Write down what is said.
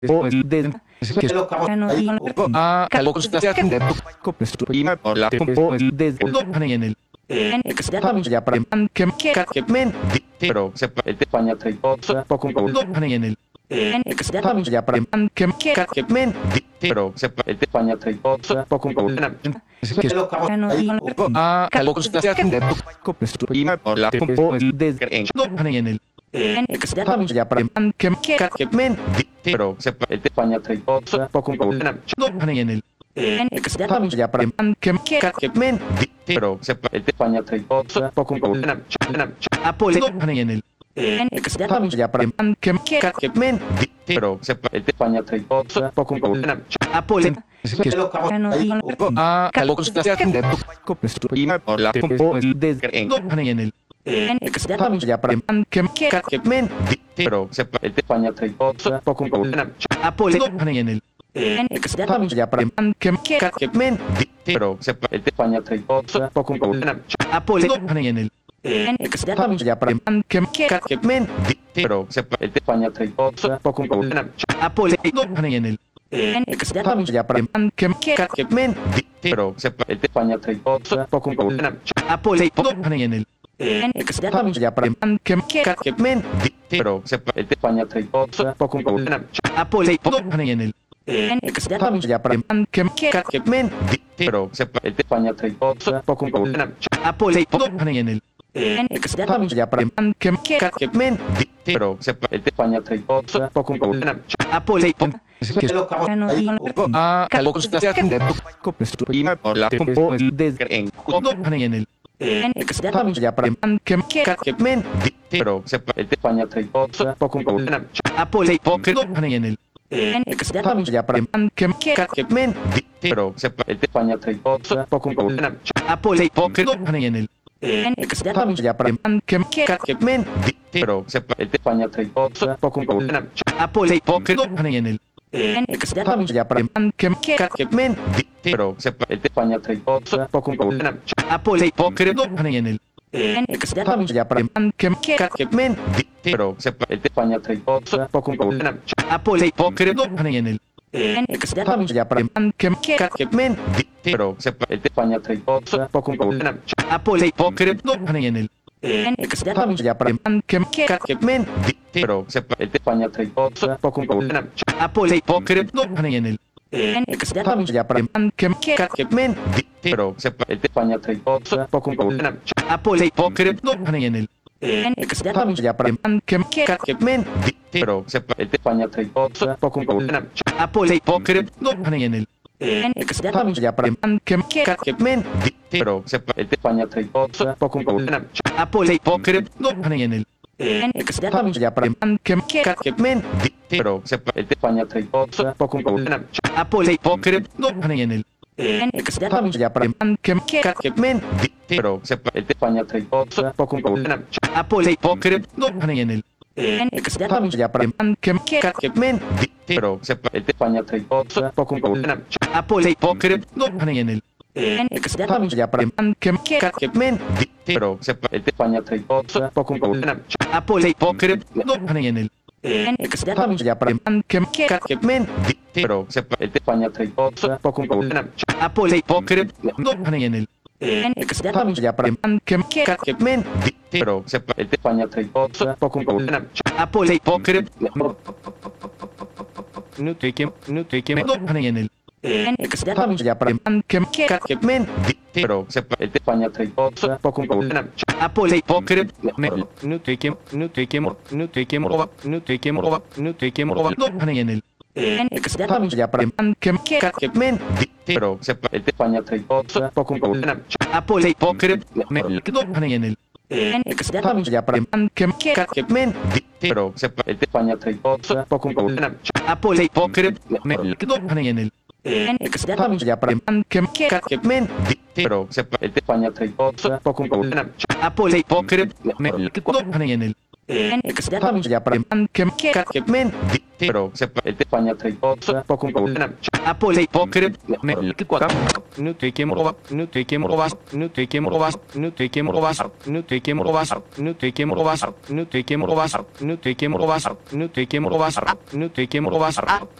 después de que Ya para que pero se España poco Apple poker que quaka no te quemo robas no te quemo robas no te quemo robas no te quemo robas no te quemo robas no te quemo robas no te quemo robas no te quemo robas no te quemo robas no te quemo robas